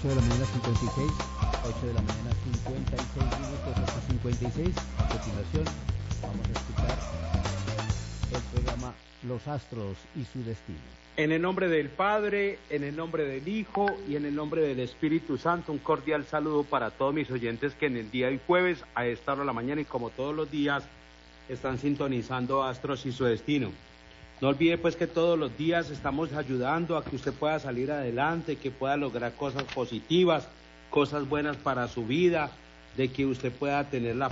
8 de la mañana 56, 8 de la mañana 56 minutos hasta 56. A continuación vamos a escuchar el programa Los Astros y su Destino. En el nombre del Padre, en el nombre del Hijo y en el nombre del Espíritu Santo, un cordial saludo para todos mis oyentes que en el día de jueves, a esta hora de la mañana y como todos los días, están sintonizando Astros y su Destino. No olvide pues que todos los días estamos ayudando a que usted pueda salir adelante, que pueda lograr cosas positivas, cosas buenas para su vida, de que usted pueda tener la